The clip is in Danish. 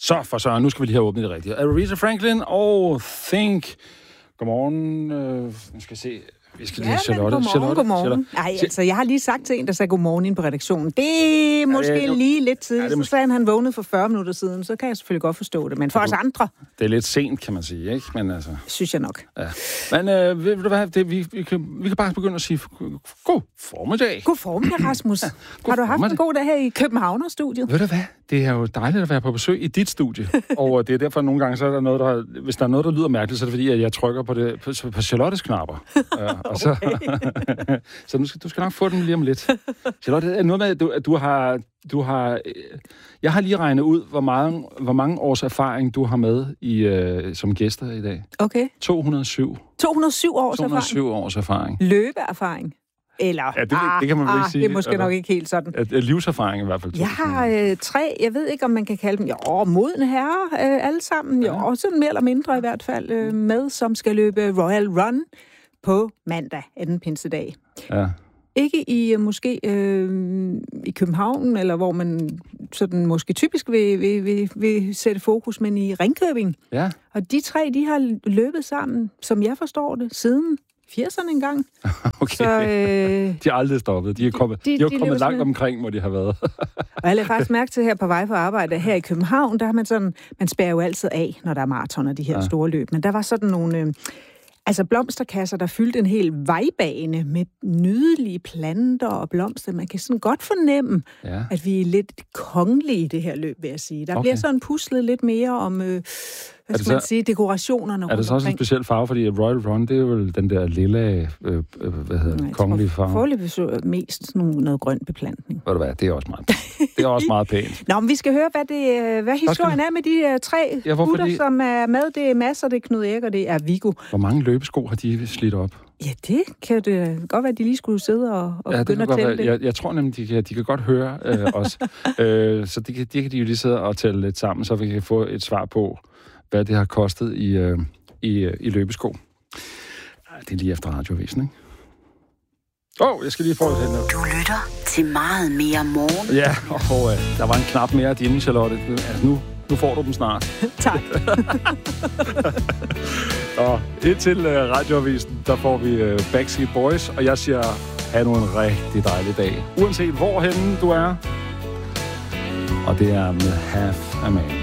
Så for søren, nu skal vi lige have åbnet det rigtigt. Aretha Franklin og Think. Godmorgen. Nu skal se. Vi skal lige Charlotte. Godmorgen. Nej, altså, jeg har lige sagt til en, der sagde godmorgen inde på redaktionen. Det er måske lige lidt tidligt. Så sagde han vågnede for 40 minutter siden. Så kan jeg selvfølgelig godt forstå det. Men for os andre... Det er lidt sent, kan man sige, ikke? Men altså... Synes jeg nok. Ja. Men ved du hvad? Vi kan bare begynde at sige god formiddag. God formiddag, Rasmus. Har du haft en god dag her i Københavner-studiet? Ved du hvad? Det er jo dejligt at være på besøg i dit studie. Og det er derfor nogle gange, så er der noget, hvis der er noget, der lyder mærkeligt, så er det fordi, at jeg trykker på Charlottes knapper. Og så, så du skal nok få den lige om lidt. Charlotte, er noget med, at du har... Jeg har lige regnet ud, hvor mange års erfaring du har med som gæster i dag. Okay. 207. 207 års erfaring? 207 års erfaring. Løbeerfaring? Eller, ja, det kan man vel ikke sige. Det er måske nok ikke helt sådan. Livserfaring i hvert fald. Jeg har 3, jeg ved ikke, om man kan kalde dem, modne herrer, alle sammen, også mere eller mindre i hvert fald, med, som skal løbe Royal Run på mandag, anden pinsedag. Ja. Ikke i måske i København, eller hvor man sådan måske typisk vil sætte fokus, men i Ringkøbing. Ja. Og de 3, de har løbet sammen, som jeg forstår det, siden 80'erne engang. Okay. Så, de har aldrig stoppet. De er kommet langt omkring, hvor de har været. Og jeg lader faktisk mærke til her på vej for arbejde her i København, der har man sådan, man spærrer jo altid af, når der er maraton og de her store løb. Men der var sådan nogle... blomsterkasser, der fyldte en hel vejbane med nydelige planter og blomster. Man kan sådan godt fornemme, at vi er lidt kongelige i det her løb, vil jeg sige. Der bliver sådan puslet lidt mere om, dekorationerne. Er det så også en speciel farve? Fordi Royal Run, det er jo den der lilla, kongelige farve. Foreløbig så mest noget grøn beplantning. Ved du hvad, det er også meget pænt. Det er også meget pænt. Nå, men vi skal høre, hvad historien er med de 3 gutter, som er med. Det er Mads, og det er Knud Erik, og det er Viggo. Hvor mange løbesko har de slidt op? Ja, det kan det godt være, at de lige skulle sidde og begynde at tælle det. Jeg tror nemlig, de kan godt høre os. Så de kan de jo lige sidde og tælle lidt sammen, så vi kan få et svar på, hvad det har kostet i løbesko. Det er lige efter radiovisen, ikke? Jeg skal lige prøve at hente noget. Du lytter til Meget Mere Morgen. Ja, der var en knap mere af dine, Charlotte. Altså nu får du dem snart. Tak. Og indtil radioavisen, der får vi Backstreet Boys, og jeg siger, have nu en rigtig dejlig dag. Uanset hvorhenne du er. Og det er med Half a Man.